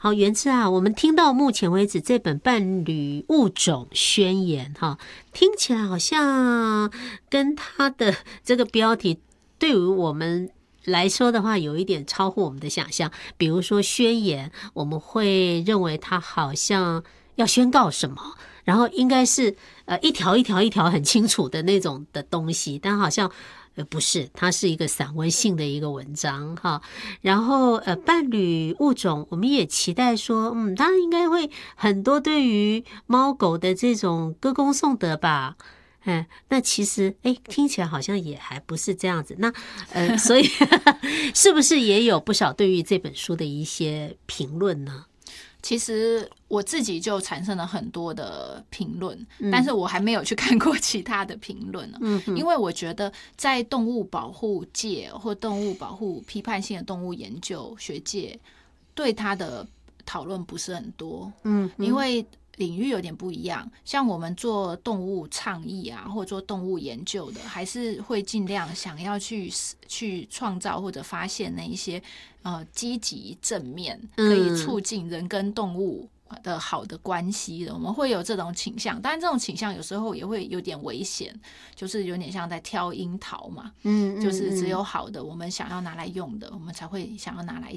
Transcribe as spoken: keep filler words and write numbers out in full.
好，元之啊，我们听到目前为止这本伴侣物种宣言哈，听起来好像跟它的这个标题对于我们来说的话，有一点超乎我们的想象。比如说宣言，我们会认为它好像要宣告什么，然后应该是呃一条一条一条很清楚的那种的东西，但好像呃不是，它是一个散文性的一个文章哈。然后呃伴侣物种，我们也期待说，嗯，它应该会很多对于猫狗的这种歌功颂德吧。哎，那其实哎，听起来好像也还不是这样子。那呃，所以是不是也有不少对于这本书的一些评论呢？ 其实我自己就产生了很多的评论，嗯、但是我还没有去看过其他的评论呢。嗯，因为我觉得在动物保护界或动物保护批判性的动物研究学界，对它的讨论不是很多。嗯，因为领域有点不一样，像我们做动物倡议啊，或者做动物研究的，还是会尽量想要去去创造或者发现那一些呃积极正面，可以促进人跟动物的好的关系的，我们会有这种倾向。但这种倾向有时候也会有点危险，就是有点像在挑樱桃嘛，嗯，就是只有好的我们想要拿来用的，我们才会想要拿来